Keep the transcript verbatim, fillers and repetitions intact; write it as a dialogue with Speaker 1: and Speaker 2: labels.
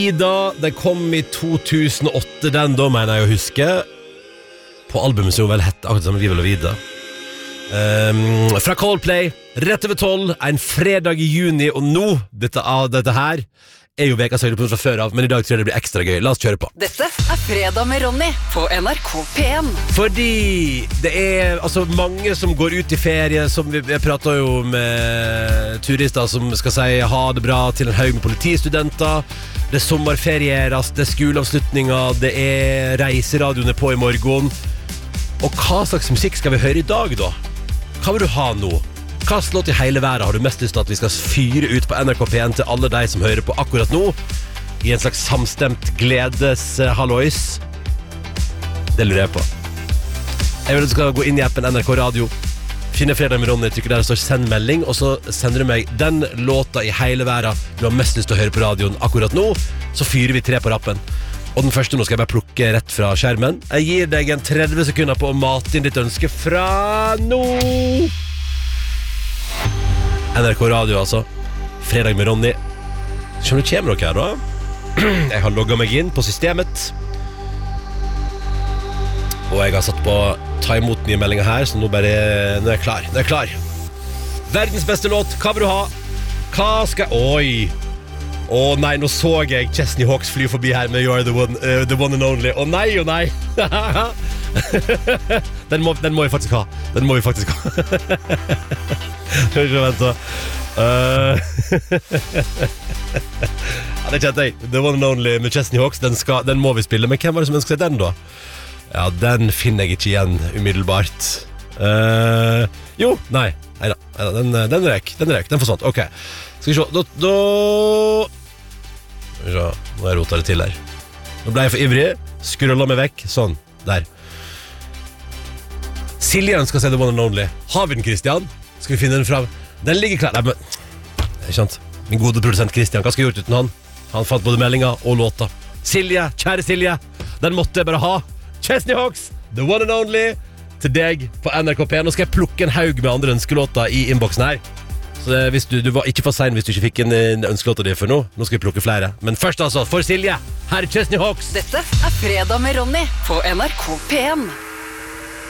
Speaker 1: Ida, det kom i to tusen og åtte, den da mener jeg å huske. På albumet som vel hette akkurat som Vi vil og videre. Um, fra Coldplay, rett over tolv, en fredag i juni, og nå, dette, ah, dette her, er jo vekas høydepunkt fra før av, men i dag tror jeg det blir ekstra gøy. La oss kjøre på.
Speaker 2: Dette er Fredag med Ronny på N R K P en.
Speaker 1: Fordi det er altså mange som går ut i ferie, som vi, vi prater jo med turister som skal si ha det bra til en haug med politistudenter. Det er sommerferieras, det er skoleavslutninger, det er reiseradioene på i morgen. Og hva slags musikk skal vi høre i dag da? Hva vil du ha nå? Hva slått i hele verden har du mest lyst til at vi skal fyre ut på N R K P en til alle de som hører på akkurat nå? I en slags samstemt gledeshallois? Det lurer jeg på. Jeg vil at du skal gå inn i appen N R K Radio, finne Fredag med Ronny, trykker der det står send melding, og så sender du meg den låta i hele verden du har mest lyst til å høre på radioen akkurat nå. Så fyrer vi tre på rappen. Og den første nå skal jeg bare plukke rett fra skjermen. Jeg gir deg en tretti sekunder på å mate inn ditt ønske fra nå. N R K Radio, altså. Fredag med Ronny. Skjønner du, kommer dere her da? Jeg har logget meg inn på systemet. Og jeg har satt på ta imot nye meldinger her, så nå bare, nå er jeg klar. Nå er jeg klar. Verdens beste låt, hva vil du ha? Hva skal jeg... Oi! Å nei, nå så jeg Chesney Hawks fly forbi her med You Are The One, uh, the one and Only. Å nei, å nei! den, må, den må vi faktisk ha. Den må vi faktisk ha. Skal vi ikke vente uh... Ja, det kjente jeg. The One and Only med Chesney Hawks, den, skal, den må vi spille. Men hvem var det som ønsker seg den da? Ja, den finner jeg ikke igjen umiddelbart. uh... Jo, nei, nei da, nei da. Den, den røk, den røk, den forsvant. Ok, skal vi se. Da, da... Skal vi se, nå har jeg rotet det til her. Nå ble jeg for ivrig. Skrullet meg vekk, sånn, der. Silje ønsker seg The One and Only. Har vi den, Christian? Skal vi finne den fram? Den ligger klar. Nei, men... Ikke sant? Min gode produsent Christian, hva skal jeg gjort uten han? Han fant både meldinger og låta. Silje, kjære Silje, den måtte jeg bare ha. Chesney Hawks, The One and Only, til deg på N R K P en. Nå skal jeg plukke en haug med andre ønskelåter i innboksen her. Så det, hvis du, du var ikke for sein hvis du ikke fikk en, en ønskelåter din for nå. Nå skal vi plukke flere. Men først altså, for Silje, her er Chesney Hawks.
Speaker 2: Dette er Fredag med Ronny på N R K P en.